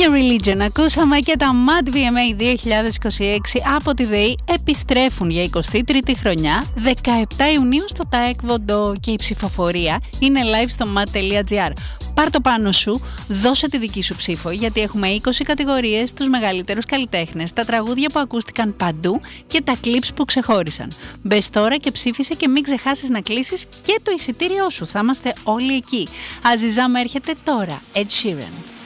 New Religion ακούσαμε και τα Mad VMA 2026 από τη ΔΕΗ επιστρέφουν για 23η χρονιά 17 Ιουνίου στο Taekwondo και η ψηφοφορία είναι live στο mad.gr. Πάρ' το πάνω σου, δώσε τη δική σου ψήφο γιατί έχουμε 20 κατηγορίες, τους μεγαλύτερους καλλιτέχνες, τα τραγούδια που ακούστηκαν παντού και τα clips που ξεχώρισαν. Μπες τώρα και ψήφισε και μην ξεχάσεις να κλείσεις και το εισιτήριό σου, θα είμαστε όλοι εκεί. Αζιζάμ έρχεται τώρα, Ed Sheeran.